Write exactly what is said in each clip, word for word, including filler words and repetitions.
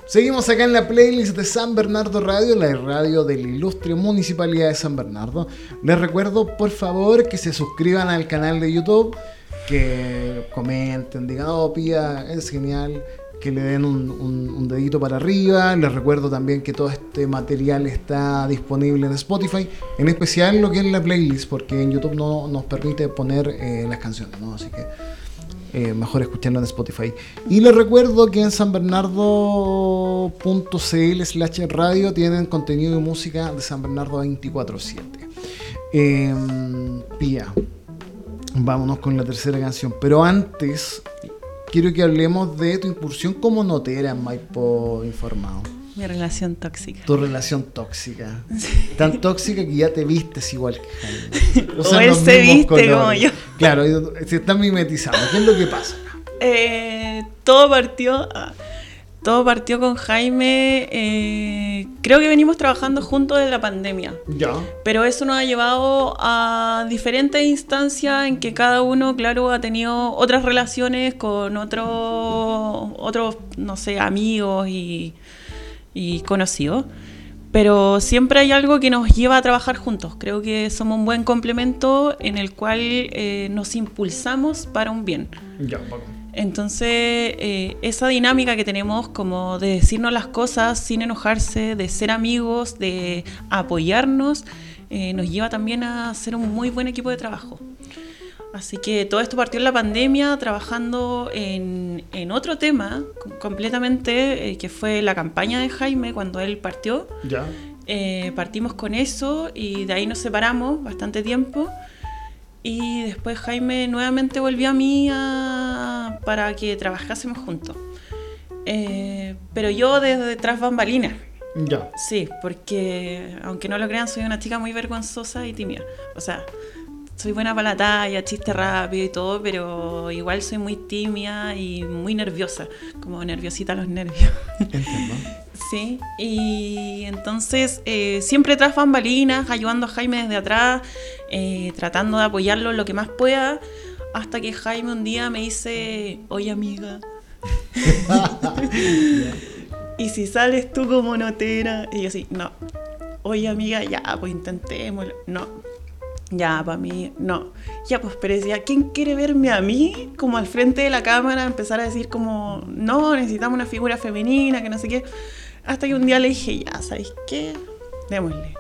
Seguimos acá en la playlist de San Bernardo Radio, la radio de la ilustre Municipalidad de San Bernardo. Les recuerdo, por favor, que se suscriban al canal de YouTube, que comenten, digan, oh, Pía, es genial, que le den un, un, un dedito para arriba. Les recuerdo también que todo este material está disponible en Spotify, en especial lo que es la playlist, porque en YouTube no nos permite poner eh, las canciones, ¿no? Así que Eh, mejor escucharlo en Spotify. Y les recuerdo que en sanbernardo punto cl slash radio tienen contenido de música de San Bernardo veinticuatro siete. Eh, Pía, vámonos con la tercera canción. Pero antes, quiero que hablemos de tu incursión como notera en Maipo Informado. Mi relación tóxica. Tu relación tóxica. Sí. Tan tóxica que ya te vistes igual que Jaime. O, o él se viste colores. Como yo. Claro, se está mimetizando. ¿Qué es lo que pasa? Eh, todo partió... Todo partió con Jaime. Eh, creo que venimos trabajando juntos desde la pandemia. Ya. Pero eso nos ha llevado a diferentes instancias en que cada uno, claro, ha tenido otras relaciones con otros, otros, no sé, amigos y... y conocido, pero siempre hay algo que nos lleva a trabajar juntos. Creo que somos un buen complemento en el cual eh, nos impulsamos para un bien. Ya, bueno. Entonces, eh, esa dinámica que tenemos como de decirnos las cosas sin enojarse, de ser amigos, de apoyarnos, eh, nos lleva también a ser un muy buen equipo de trabajo. Así que todo esto partió en la pandemia, trabajando en, en otro tema completamente, eh, que fue la campaña de Jaime cuando él partió. Ya. Eh, partimos con eso y de ahí nos separamos bastante tiempo. Y después Jaime nuevamente volvió a mí a, para que trabajásemos juntos. Eh, pero yo desde detrás bambalinas. Ya. Sí, porque aunque no lo crean, soy una chica muy vergonzosa y tímida. O sea... soy buena para la talla, chiste rápido y todo, pero igual soy muy tímida y muy nerviosa, como nerviosita a los nervios. Entiendo. Sí, y entonces eh, siempre tras bambalinas, ayudando a Jaime desde atrás, eh, tratando de apoyarlo lo que más pueda, hasta que Jaime un día me dice, oye amiga, ¿y si sales tú como notera? Y yo así, no, oye amiga, ya, pues intentémoslo, no. Ya, para mí, no. Ya, pues, pero decía, ¿quién quiere verme a mí? Como al frente de la cámara, empezar a decir como, no, necesitamos una figura femenina, que no sé qué. Hasta que un día le dije, ya, ¿sabes qué? Démosle.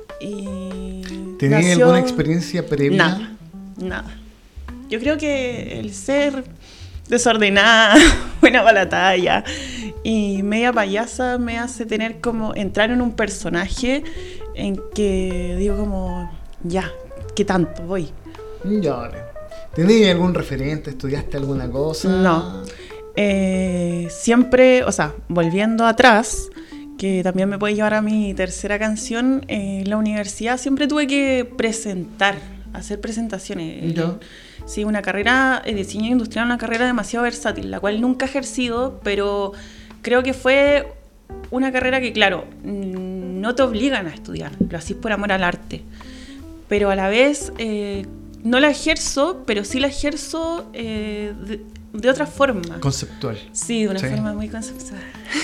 Y ¿tenías nació... alguna experiencia previa? Nada, nada. Yo creo que el ser desordenada, buena para la talla y media payasa me hace tener como, entrar en un personaje en que digo como, ya, ¿qué tanto voy? Ya, vale. ¿Tenías algún referente? ¿Estudiaste alguna cosa? No. Eh, siempre, o sea, volviendo atrás, que también me puede llevar a mi tercera canción, eh, en la universidad siempre tuve que presentar, hacer presentaciones. Ya. Sí, una carrera de diseño industrial, una carrera demasiado versátil, la cual nunca he ejercido, pero creo que fue una carrera que, claro, no te obligan a estudiar, lo hacís por amor al arte. Pero a la vez eh, no la ejerzo, pero sí la ejerzo eh, de, de otra forma. Conceptual. Sí, de una sí. forma muy conceptual.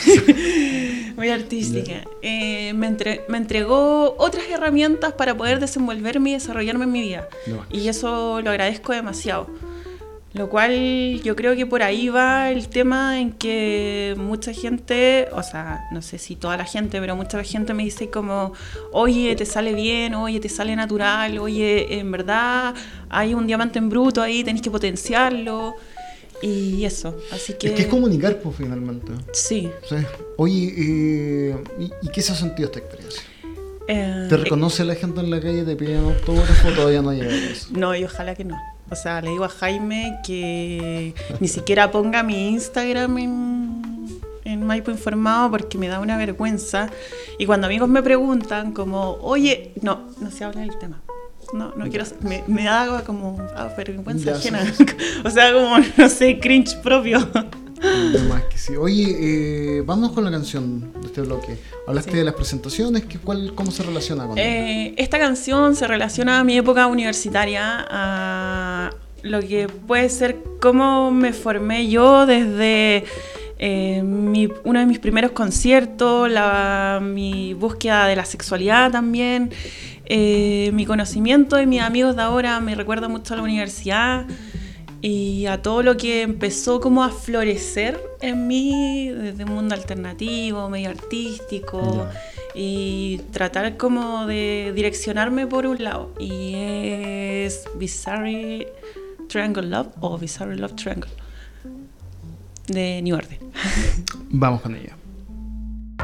Muy artística. Eh, me, entre, me entregó otras herramientas para poder desenvolverme y desarrollarme en mi vida. No. Y eso lo agradezco demasiado. Lo cual yo creo que por ahí va el tema en que mucha gente, o sea, no sé si toda la gente, pero mucha gente me dice como, oye, te sale bien, oye, te sale natural, oye, en verdad hay un diamante en bruto ahí, tenés que potenciarlo y eso, así que... Es que es comunicar, pues, finalmente. Sí. Sí. Oye, eh, ¿y, ¿y qué se ha sentido esta experiencia? Eh, ¿Te reconoce eh, la gente en la calle, te piden autógrafo o todavía no llega a eso? No, y ojalá que no. O sea, le digo a Jaime que ni siquiera ponga mi Instagram en, en Maipo Informado porque me da una vergüenza. Y cuando amigos me preguntan como, oye, no, no se habla del tema. No, no quiero, me, me da como ah, vergüenza ya, ajena. Sí. O sea, como, no sé, cringe propio. Más que sí. Oye, eh, vamos con la canción de este bloque. Hablaste sí. de las presentaciones, ¿qué, cuál, ¿cómo se relaciona con eh, esta canción se relaciona a mi época universitaria, a lo que puede ser cómo me formé yo desde eh, mi, uno de mis primeros conciertos, la, mi búsqueda de la sexualidad también, eh, mi conocimiento de mis amigos de ahora me recuerda mucho a la universidad y a todo lo que empezó como a florecer en mí desde un mundo alternativo, medio artístico, yeah. Y tratar como de direccionarme por un lado, y es Bizarre Triangle Love o Bizarre Love Triangle de New Order. Vamos con ella.